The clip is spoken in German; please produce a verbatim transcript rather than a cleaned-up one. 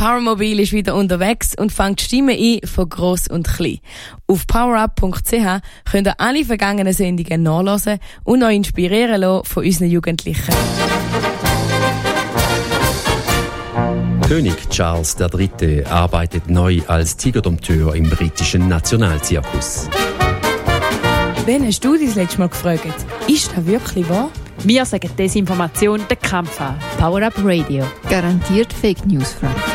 Powermobil ist wieder unterwegs und fängt Stimmen ein von gross und klein. Auf powerup punkt c h könnt ihr alle vergangenen Sendungen nachhören und euch inspirieren lassen von unseren Jugendlichen. König Charles der Dritte arbeitet neu als Tigerdompteur im britischen Nationalzirkus. Wen hast du das letzte Mal gefragt? Ist das wirklich wahr? Wir sagen Desinformation den Kampf an. Power Up Radio. Garantiert Fake News frei.